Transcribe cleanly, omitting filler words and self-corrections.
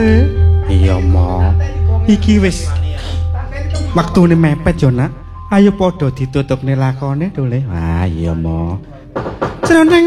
Dole. Iya, Mo. Iki wis waktune mepet yo, Nak. Ayo padha ditutupne lakone, Dole. Ah, iya, Mo. Jroning